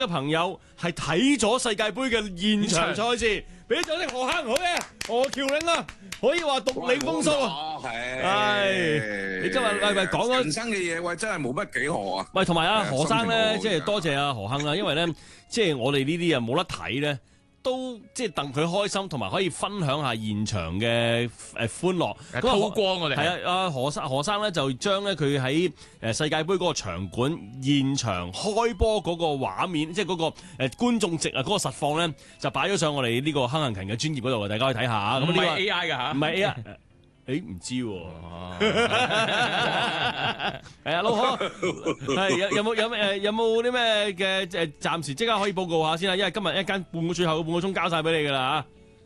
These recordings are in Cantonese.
嘅朋友係睇咗世界盃嘅現場賽事，俾掌聲何坑好嘅何橋嶺啊，可以話獨領風騷啊！係，你今日喂講咗人生嘅嘢，喂真係冇乜幾何啊！ 喂，同埋啊何生咧，即係多謝阿何坑啦，因為咧即係我哋呢啲啊冇得睇咧。都即係戥佢開心，同埋可以分享下現場嘅歡樂。 透光我哋係啊！何生咧就將咧佢喺世界盃嗰個場館現場開波嗰個畫面，即係嗰個觀眾席啊嗰個實況咧，就擺咗上我哋呢個坑行勤嘅專頁嗰度，大家可以睇下。咁呢個 AI 㗎嚇， 唔係 AI。誒唔知喎，係啊，老何係有冇啲咩嘅暫時即刻可以報告下先啦，因為今日最後半個鐘交晒俾你㗎啦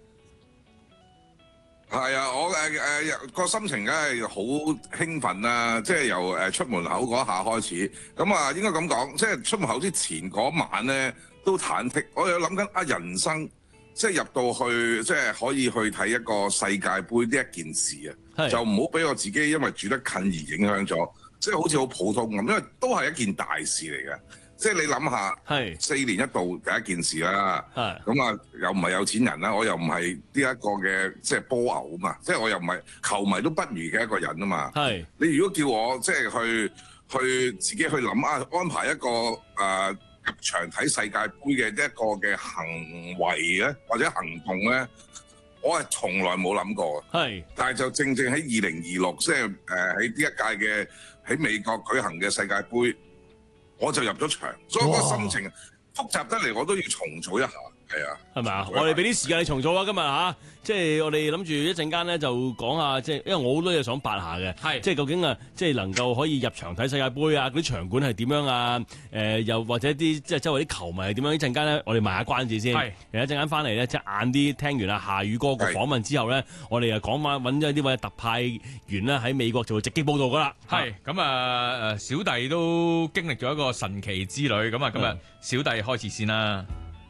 嚇。係啊，我個心情梗係好興奮啊！即係由出門口嗰下開始，咁啊應該咁講，即係出門口之前嗰晚咧都忐忑，我有諗緊啊人生。即係入到去，即係可以去睇一個世界盃呢一件事啊，就唔好俾我自己因為住得近而影響咗，即係好似好普通咁，因為都係一件大事嚟嘅。即係你諗下，4年一度第一件事啦，咁啊又唔係有錢人啦，我又唔係呢一個嘅即係波牛啊嘛，即係我又唔係球迷都不如嘅一個人啊嘛。你如果叫我即係去自己去諗啊，安排一個入場睇世界盃嘅一個嘅行為咧，或者行動咧，我係從來冇諗過嘅。但係就正正喺2026，即係喺呢一屆嘅喺美國舉行嘅世界盃，我就入咗場，所以嗰個心情複雜得嚟，我都要重組一下。係啊， 係咪啊？我哋俾啲時間你重組啊！今日嚇，即係我哋諗住一陣間咧就講下，即係因為我好多嘢想八下嘅，即係究竟啊，即係能夠可以入場睇世界盃啊，嗰啲場館係點樣啊？又或者啲即係周圍啲球迷係點樣？一陣間咧，我哋賣下關子先。一陣間翻嚟咧，即係晏啲聽完阿夏宇哥個訪問之後咧，我哋又講翻揾咗呢位特派員咧喺美國做直擊報導噶啦。 咁啊小弟都經歷咗一個神奇之旅，咁啊今日小弟開始先啦。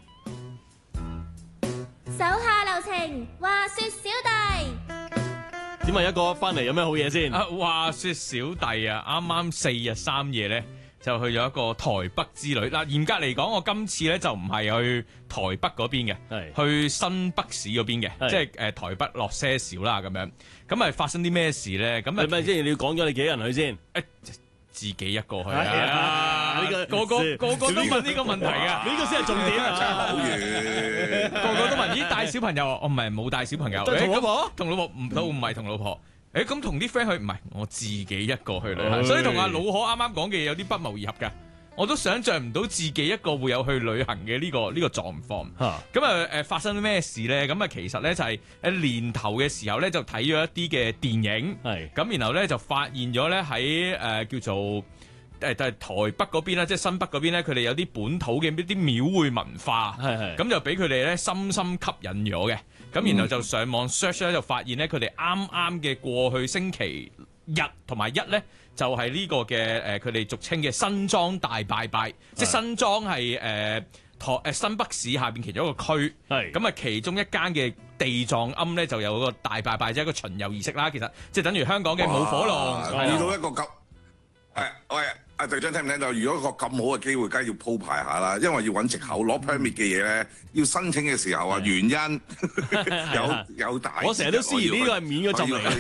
手下留情，話說小弟點啊一個翻嚟有咩好嘢先？ 話說小弟啊，啱啱4日3夜咧就去咗一個台北之旅。嗱，嚴格嚟講，我今次咧就唔係去台北嗰邊嘅，去新北市嗰邊嘅，即係台北落些少啦咁樣。咁係發生啲咩事咧？咁係咪即係你要講咗你幾人去先？ 自己一個去啊！個個都問呢個問題啊！ 呢個先係重點啊！ 好嘢， 個個都問咦帶小朋友？我唔係冇帶小朋友， 同老婆？ 同老婆唔係同老婆。咁同啲 friend 去唔係我自己一個去旅行，所以同阿老可啱啱講嘅嘢有啲不謀而合㗎。我都想像唔到自己一個會有去旅行嘅呢個狀況。咁發生咗咩事咧？咁其實咧就係年頭嘅時候咧就睇咗一啲嘅電影，咁然後咧就發現咗咧喺叫做台北嗰邊啦，即係新北嗰邊咧，佢哋有啲本土嘅一啲廟會文化，咁就俾佢哋咧深深吸引咗嘅。咁然後就上網 search 咧，就發現咧佢哋啱啱嘅過去星期日同埋一咧。就係呢個嘅佢哋俗稱嘅新莊大拜拜，即係新莊係新北市下邊其中一個區，咁啊其中一間嘅地藏庵咧就有個大拜拜，即係一個巡遊儀式啦。其實即係等於香港嘅舞火龍， 遇到一個咁喂。阿隊長聽唔聽到？如果個咁好嘅機會，梗係要鋪排下啦，因為要揾藉口攞 permit 嘅嘢咧，要申請嘅時候啊，原因有大。 我成日都思疑呢個係免咗浸嚟嘅。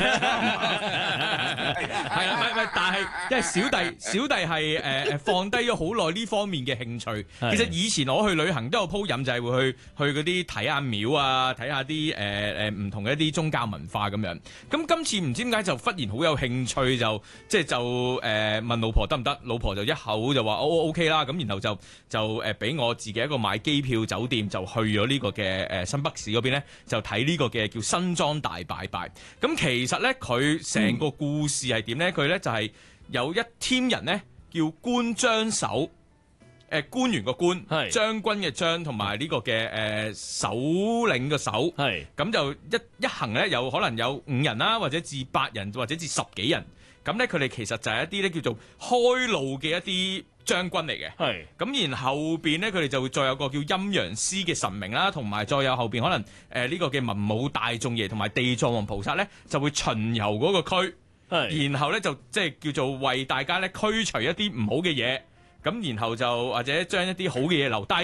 係啊，唔係，但係因為小弟係放低咗好耐呢方面嘅興趣。其實以前我去旅行都有鋪癮，就係會去嗰啲睇下廟啊，睇下啲唔同嘅一啲宗教文化咁樣。咁今次唔知點解就忽然好有興趣，就問老婆得唔得？老婆就一口就話OK 啦，咁然後就俾我自己一個買機票酒店，就去咗呢個嘅新北市嗰邊咧，就睇呢個嘅叫新莊大拜拜。咁其實咧佢成個故事係點咧？佢咧就係有一 team 人咧叫官將守，官員個官，將軍嘅將，同埋呢個嘅首領嘅首，咁就一行咧有可能有5人啦，或者至8人，或者至10幾人。咁咧，佢哋其實就係一啲咧叫做開路嘅一啲將軍嚟嘅。咁然後邊咧，佢哋就會再有個叫陰陽師嘅神明啦，同埋再有後邊可能呢個嘅文武大眾爺同埋地藏王菩薩咧，就會巡遊嗰個區。然後咧就即係叫做為大家咧驅除一啲唔好嘅嘢。 咁然後就或者將一啲好嘅嘢留低。